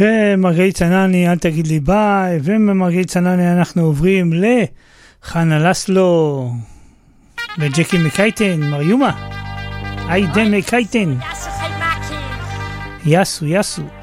ומרגעית צנני, אל תגיד לי ביי, ומרגעית צנני אנחנו עוברים לחנה לסלו, וג'קי מקייטן, מריומה, היידה מקייטן, יסו.